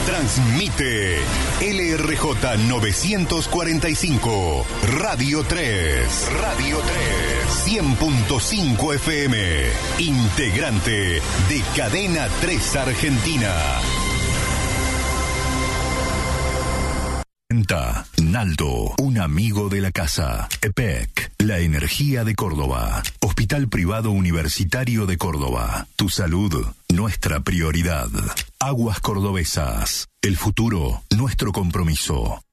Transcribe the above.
Transmite LRJ 945, Radio 3, 100.5 FM, integrante de Cadena 3 Argentina. Naldo, un amigo de la casa. EPEC, la energía de Córdoba. Hospital Privado Universitario de Córdoba. Tu salud, nuestra prioridad. Aguas Cordobesas, el futuro, nuestro compromiso.